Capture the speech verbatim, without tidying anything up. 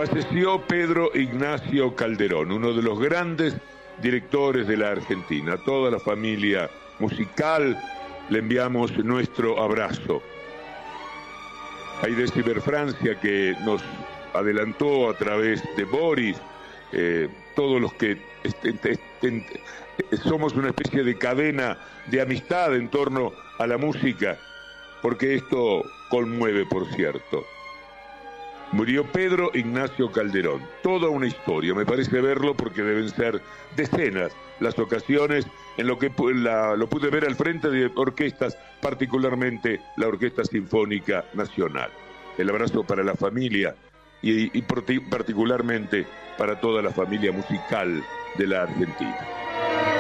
Falleció Pedro Ignacio Calderón, uno de los grandes directores de la Argentina. A toda la familia musical le enviamos nuestro abrazo. Hay de Ciberfrancia que nos adelantó a través de Boris, eh, todos los que est- est- est- somos una especie de cadena de amistad en torno a la música, porque esto conmueve, por cierto. Murió Pedro Ignacio Calderón, toda una historia, me parece verlo porque deben ser decenas las ocasiones en lo que la, lo pude ver al frente de orquestas, particularmente la Orquesta Sinfónica Nacional. El abrazo para la familia y, y particularmente para toda la familia musical de la Argentina.